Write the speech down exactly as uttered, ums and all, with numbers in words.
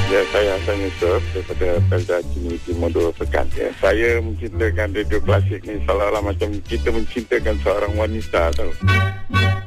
Ya, saya Hassan Yusof daripada Pelda Community Modul Pekan. Ya, saya mencintakan radio klasik ni seolah-olah macam kita mencintakan seorang wanita tau.